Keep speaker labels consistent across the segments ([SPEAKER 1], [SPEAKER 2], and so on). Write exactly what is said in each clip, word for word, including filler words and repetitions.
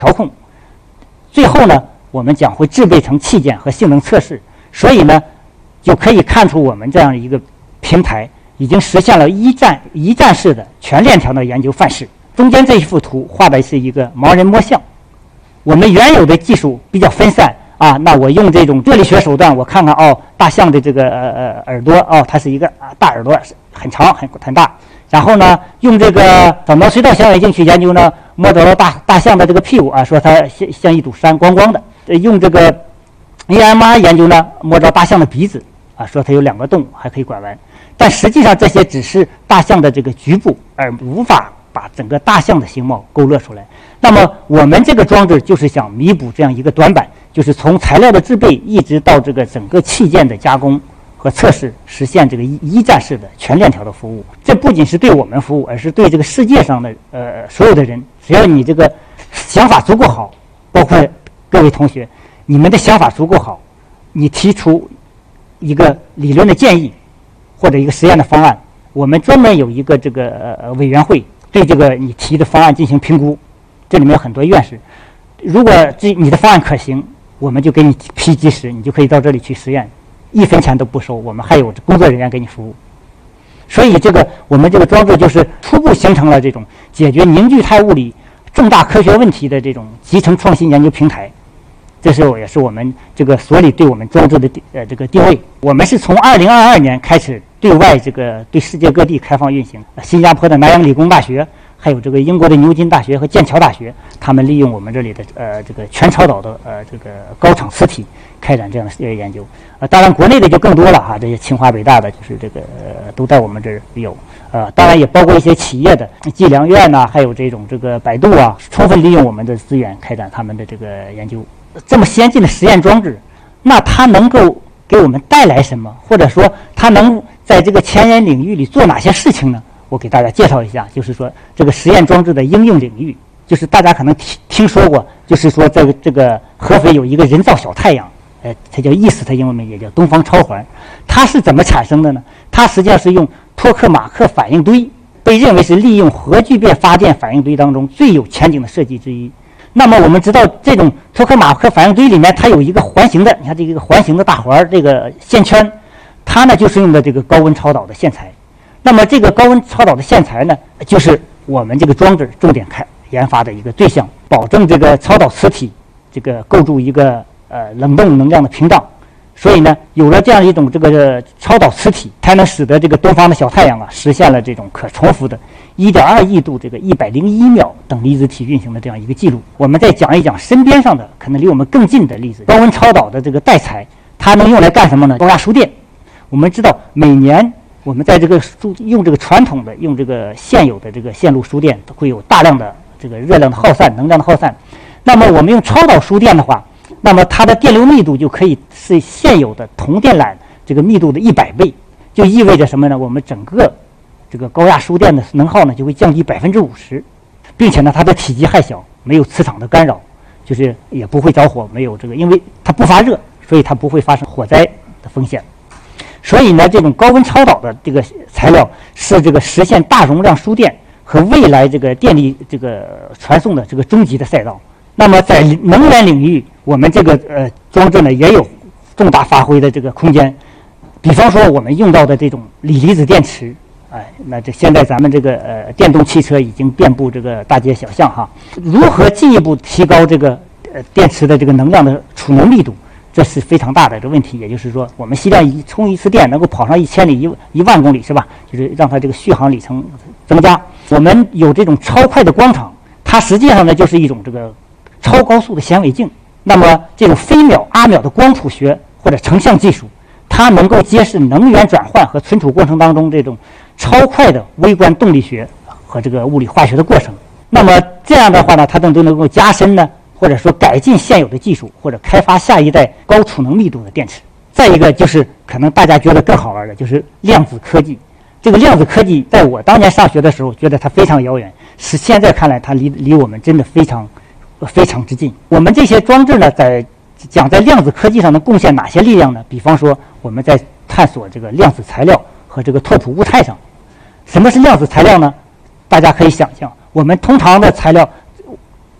[SPEAKER 1] 调控。最后呢，我们将会制备成器件和性能测试。所以呢，就可以看出我们这样一个平台已经实现了一站一站式的全链条的研究范式。中间这一幅图画的是一个盲人摸象。我们原有的技术比较分散啊，那我用这种热力学手段，我看看哦，大象的这个呃呃耳朵哦，它是一个啊大耳朵，很长很很大。然后呢，用这个扫描隧道显微镜去研究呢，摸着了大大象的这个屁股啊，说它像像一堵山，光光的。用这个 A M R 研究呢，摸着大象的鼻子啊，说它有两个洞，还可以拐弯。但实际上这些只是大象的这个局部，而无法把整个大象的形貌勾勒出来。那么我们这个装置就是想弥补这样一个短板，就是从材料的制备一直到这个整个器件的加工和测试，实现这个一一站式的全链条的服务。这不仅是对我们服务，而是对这个世界上的呃所有的人，只要你这个想法足够好，包括各位同学，你们的想法足够好，你提出一个理论的建议或者一个实验的方案，我们专门有一个这个呃委员会对这个你提的方案进行评估。这里面有很多院士，如果这你的方案可行，我们就给你批基石，你就可以到这里去实验，一分钱都不收，我们还有工作人员给你服务。所以这个我们这个装置就是初步形成了这种解决凝聚态物理重大科学问题的这种集成创新研究平台。这是也是我们这个所里对我们装置的呃这个定位。我们是从二零二二年开始对外这个对世界各地开放运行，新加坡的南洋理工大学，还有这个英国的牛津大学和剑桥大学，他们利用我们这里的呃这个全超导的呃这个高场磁体开展这样的研究。呃，当然国内的就更多了哈，这些清华北大的就是这个呃都在我们这儿有。呃，当然也包括一些企业的计量院呐、啊，还有这种这个百度啊，充分利用我们的资源开展他们的这个研究。这么先进的实验装置，那它能够给我们带来什么？或者说它能在这个前沿领域里做哪些事情呢？我给大家介绍一下，就是说这个实验装置的应用领域，就是大家可能听听说过，就是说这个这个合肥有一个人造小太阳，呃，它叫 E A S T， 英文名也叫东方超环，它是怎么产生的呢？它实际上是用托克马克反应堆，被认为是利用核聚变发电反应堆当中最有前景的设计之一。那么我们知道，这种托克马克反应堆里面它有一个环形的，你看这个环形的大环，这个线圈，它呢就是用的这个高温超导的线材。那么这个高温超导的线材呢，就是我们这个装置重点开研发的一个对象，保证这个超导磁体这个构筑一个呃冷冻能量的屏障。所以呢，有了这样一种这个超导磁体，才能使得这个东方的小太阳啊实现了这种可重复的一点二亿度这个一百零一秒等离子体运行的这样一个记录。我们再讲一讲身边上的可能离我们更近的例子，高温超导的这个带材，它能用来干什么呢？高压输电。我们知道每年我们在这个输用这个传统的用这个现有的这个线路输电，会有大量的这个热量的耗散、能量的耗散。那么我们用超导输电的话，那么它的电流密度就可以是现有的铜电缆这个密度的一百倍，就意味着什么呢？我们整个这个高压输电的能耗呢就会降低百分之五十，并且呢它的体积还小，没有磁场的干扰，就是也不会着火，没有这个，因为它不发热，所以它不会发生火灾的风险。所以呢，这种高温超导的这个材料是这个实现大容量输电和未来这个电力这个传送的这个终极的赛道。那么在能源领域，我们这个呃装置呢也有重大发挥的这个空间。比方说我们用到的这种锂离子电池，哎，那这现在咱们这个呃电动汽车已经遍布这个大街小巷哈。如何进一步提高这个呃电池的这个能量的储能密度？这是非常大的一个问题。也就是说，我们希望一充一次电能够跑上一千里、一一万公里，是吧？就是让它这个续航里程增加。我们有这种超快的光场，它实际上呢就是一种这个超高速的显微镜。那么这种飞秒、阿秒的光谱学或者成像技术，它能够揭示能源转换和存储过程当中这种超快的微观动力学和这个物理化学的过程。那么这样的话呢，它都能够加深呢，或者说改进现有的技术，或者开发下一代高储能密度的电池。再一个就是可能大家觉得更好玩的，就是量子科技。这个量子科技在我当年上学的时候觉得它非常遥远，是现在看来它离离我们真的非常非常之近。我们这些装置呢，在讲在量子科技上能贡献哪些力量呢？比方说我们在探索这个量子材料和这个拓扑物态上。什么是量子材料呢？大家可以想象，我们通常的材料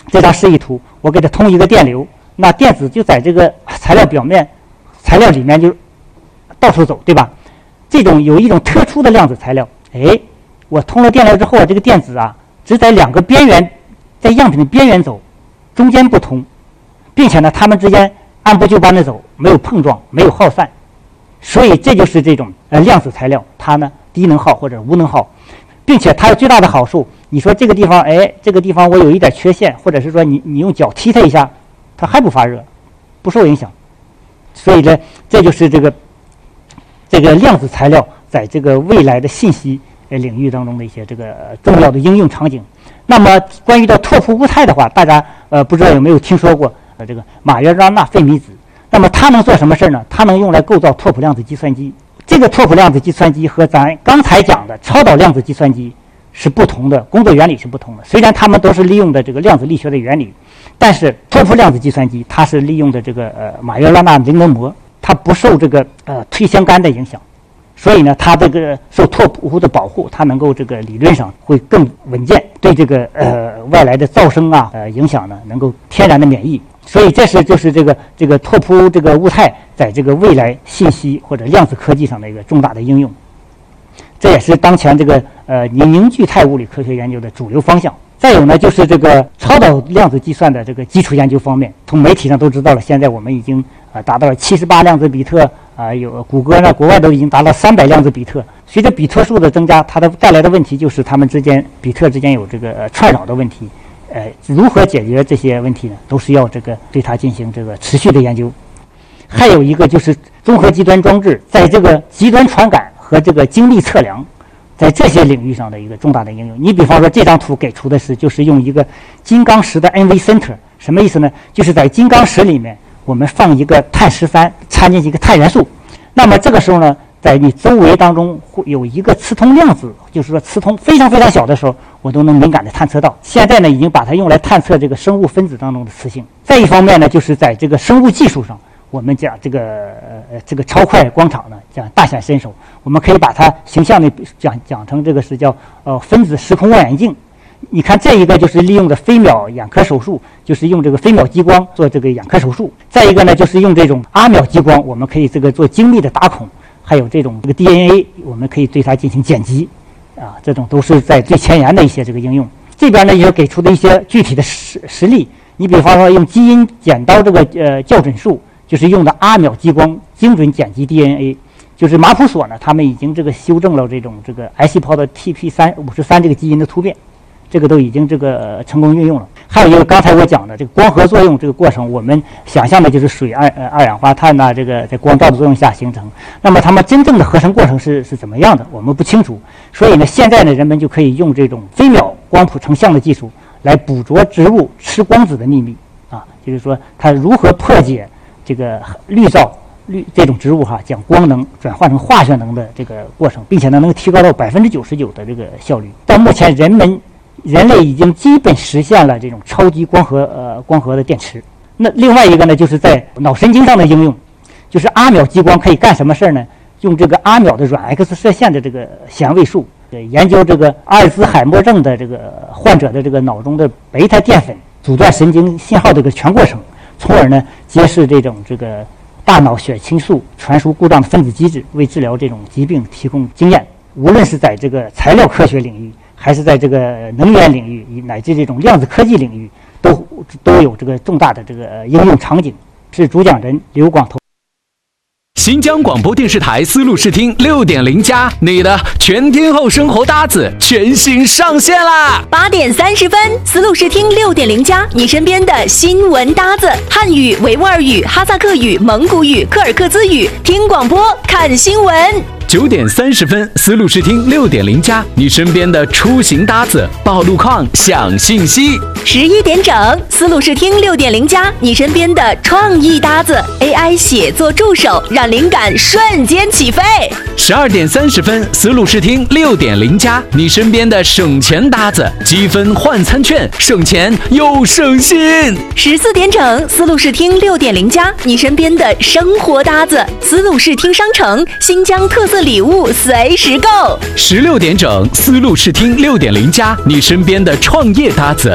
[SPEAKER 1] 这张示意图，我给它通一个电流，那电子就在这个材料表面、材料里面就到处走，对吧？这种有一种特殊的量子材料，哎，我通了电流之后，这个电子啊，只在两个边缘，在样品的边缘走，中间不通，并且呢，它们之间按部就班的走，没有碰撞，没有耗散，所以这就是这种呃量子材料，它呢低能耗或者无能耗，并且它有最大的好处。你说这个地方，哎，这个地方我有一点缺陷，或者是说你你用脚踢它一下，它还不发热，不受影响。所以呢，这就是这个这个量子材料在这个未来的信息呃领域当中的一些这个重要的应用场景。那么关于到拓扑物态的话，大家呃不知道有没有听说过呃这个马约拉纳费米子？那么它能做什么事呢？它能用来构造拓扑量子计算机。这个拓扑量子计算机和咱刚才讲的超导量子计算机是不同的，工作原理是不同的。虽然它们都是利用的这个量子力学的原理，但是拓扑量子计算机它是利用的这个呃马约拉纳灵能膜，它不受这个呃退相干的影响，所以呢，它这个受拓扑的保护，它能够这个理论上会更稳健，对这个呃外来的噪声啊呃影响呢能够天然的免疫。所以这是就是这个这个拓扑这个物态在这个未来信息或者量子科技上的一个重大的应用。这也是当前这个呃凝聚态物理科学研究的主流方向。再有呢，就是这个超导量子计算的这个基础研究方面，从媒体上都知道了，现在我们已经呃达到了七十八量子比特啊、呃，有谷歌呢，国外都已经达到三百量子比特。随着比特数的增加，它的带来的问题就是它们之间比特之间有这个、呃、串扰的问题。呃，如何解决这些问题呢？都是要这个对它进行这个持续的研究。还有一个就是综合极端装置在这个极端传感和这个精密测量，在这些领域上的一个重大的应用。你比方说这张图给出的是，就是用一个金刚石的 N V center， 什么意思呢？就是在金刚石里面，我们放一个碳十三，掺进去一个碳元素，那么这个时候呢，在你周围当中会有一个磁通量子，就是说磁通非常非常小的时候，我都能敏感的探测到。现在呢，已经把它用来探测这个生物分子当中的磁性。再一方面呢，就是在这个生物技术上，我们讲这个呃这个超快光场呢，讲大显身手。我们可以把它形象的讲讲成这个是叫呃分子时空望远镜。你看这一个就是利用的飞秒眼科手术，就是用这个飞秒激光做这个眼科手术。再一个呢，就是用这种阿秒激光，我们可以这个做精密的打孔。还有这种这个 D N A， 我们可以对它进行剪辑，啊，这种都是在最前沿的一些这个应用。这边呢也给出的一些具体的实实例，你比方说用基因剪刀这个呃校准术，就是用的阿秒激光精准剪辑 D N A， 就是马普索呢，他们已经这个修正了这种这个癌细胞的 T P 三五十三这个基因的突变，这个都已经这个、呃、成功运用了。还有一个刚才我讲的这个光合作用这个过程，我们想象的就是水二呃二氧化碳呐、啊，这个在光照的作用下形成。那么它们真正的合成过程是是怎么样的，我们不清楚。所以呢，现在呢，人们就可以用这种飞秒光谱成像的技术来捕捉植物吃光子的秘密啊，就是说它如何破解这个绿藻绿这种植物哈，将光能转换成化学能的这个过程，并且呢能提高到百分之九十九的这个效率。到目前，人们人类已经基本实现了这种超级光合呃光合的电池。那另外一个呢，就是在脑神经上的应用，就是阿秒激光可以干什么事儿呢？用这个阿秒的软 X 射线的这个显位数，呃，研究这个阿尔兹海默症的这个患者的这个脑中的贝塔淀粉阻断神经信号的这个全过程，从而呢揭示这种这个大脑血清素传输故障的分子机制，为治疗这种疾病提供经验。无论是在这个材料科学领域，还是在这个能源领域，乃至这种量子科技领域，都都有这个重大的这个应用场景。是主讲人刘广头。
[SPEAKER 2] 新疆广播电视台丝路视听六点零加，你的全天候生活搭子全新上线啦！
[SPEAKER 3] 八点三十分，丝路视听六点零加，你身边的新闻搭子，汉语、维吾尔语、哈萨克语、蒙古语、柯尔克孜语，听广播看新闻。
[SPEAKER 2] 九点三十分，丝路视听六点零加，你身边的出行搭子，报路况、享信息。
[SPEAKER 3] 十一点整，丝路视听六点零加，你身边的创意搭子 ，A I 写作助手，让灵感瞬间起飞。
[SPEAKER 2] 十二点三十分，丝路视听六点零加，你身边的省钱搭子，积分换餐券，省钱又省心。
[SPEAKER 3] 十四点整，丝路视听六点零加，你身边的生活搭子，丝路视听商城，新疆特色礼物随时购。
[SPEAKER 2] 十六点整，丝路视听六点零加，你身边的创业搭子，创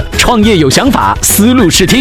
[SPEAKER 2] 创业有想法，思路试听。